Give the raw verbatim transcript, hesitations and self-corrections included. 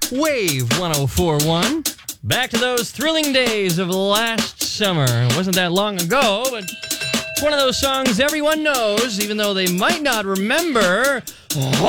Wave one oh four point one. Back to those thrilling days of last summer. It wasn't that long ago, but it's one of those songs everyone knows, even though they might not remember